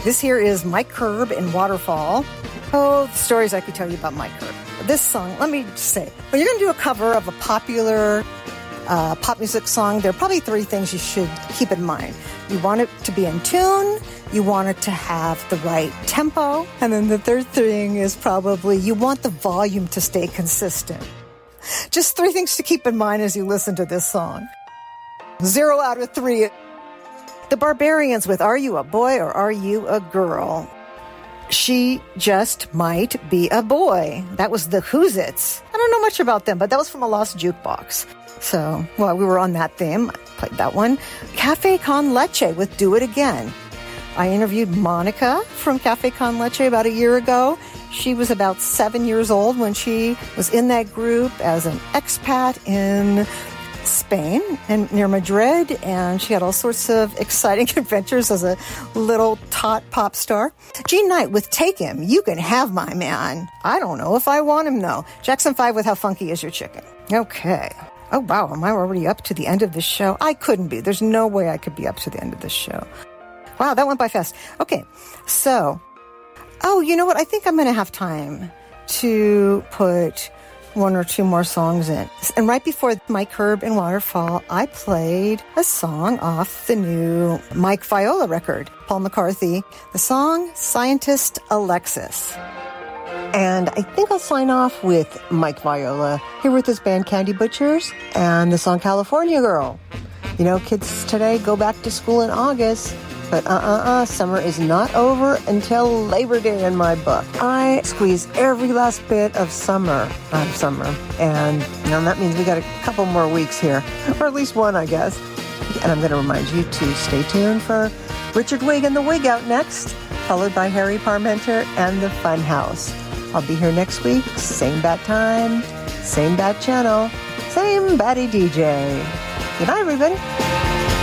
This here is Mike Curb and Waterfall. Oh, the stories I could tell you about Mike Curb. This song, let me just say, when you're going to do a cover of a popular pop music song, there are probably three things you should keep in mind. You want it to be in tune, you want it to have the right tempo, and then the third thing is probably you want the volume to stay consistent. Just three things to keep in mind as you listen to this song. 0 out of 3. The Barbarians with Are You a Boy or Are You a Girl? She Just Might Be a Boy. That was the Who's It's. I don't know much about them, but that was from a Lost Jukebox. So, well, we were on that theme. I played that one. Cafe Con Leche with Do It Again. I interviewed Monica from Cafe Con Leche about a year ago. She was about 7 years old when she was in that group as an expat in Spain and near Madrid, and she had all sorts of exciting adventures as a little tot pop star. Jean Knight with Take Him, You Can Have My Man. I don't know if I want him, though. Jackson 5 with How Funky Is Your Chicken. Okay. Oh, wow, am I already up to the end of this show? I couldn't be. There's no way I could be up to the end of this show. Wow, that went by fast. Okay, so, oh, you know what? I think I'm going to have time to put one or two more songs in. And right before Mike Curb and Waterfall, I played a song off the new Mike Viola record, Paul McCarthy, the song Scientist Alexis. And I think I'll sign off with Mike Viola here with his band Candy Butchers and the song California Girl. You know, kids today go back to school in August, but summer is not over until Labor Day in my book. I squeeze every last bit of summer out of summer. And, you know, that means we got a couple more weeks here, or at least one, I guess. And I'm going to remind you to stay tuned for Richard Wig and the Wig out next, followed by Harry Parmenter and the Fun House. I'll be here next week, same bat time, same bat channel, same batty DJ. Good night, everybody.